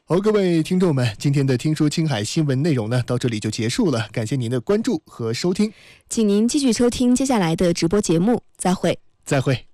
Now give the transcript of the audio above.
好，各位听众们，今天的听说青海新闻内容呢，到这里就结束了，感谢您的关注和收听， 请您继续收听接下来的直播节目，再会。